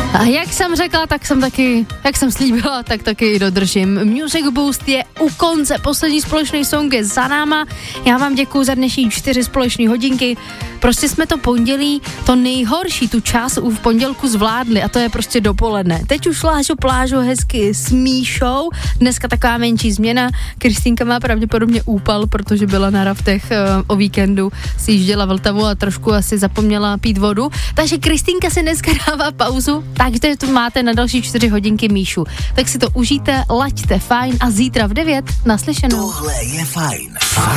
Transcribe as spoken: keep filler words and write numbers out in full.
A jak jsem řekla, tak jsem taky, jak jsem slíbila, tak taky i dodržím. Music Boost je u konce, poslední společný song je za náma. Já vám děkuju za dnešní čtyři společné hodinky. Prostě jsme to pondělí, to nejhorší, tu část v pondělku zvládli a to je prostě dopoledne. Teď už lážu plážu hezky s Míšou, dneska taková menší změna. Kristýnka má pravděpodobně úpal, protože byla na raftech uh, o víkendu, si jížděla Vltavu a trošku asi zapomněla pít vodu. Takže Kristýnka si dneska dává pauzu, takže tu máte na další čtyři hodinky Míšu. Tak si to užijte, laďte fajn a zítra v devět naslyšenou. Tohle je fajn.